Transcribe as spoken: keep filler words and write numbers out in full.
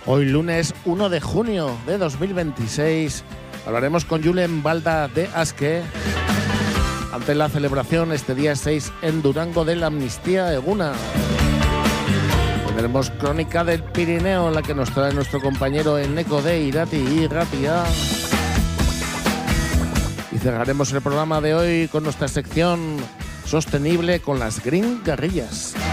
Hoy lunes uno de junio de dos mil veintiséis hablaremos con Julen Balda de Asque ante la celebración este día seis en Durango de la Amnistía Eguna. Tendremos crónica del Pirineo, la que nos trae nuestro compañero Eneco de Irati y Ratia. Y cerraremos el programa de hoy con nuestra sección sostenible con las Green Guerrillas.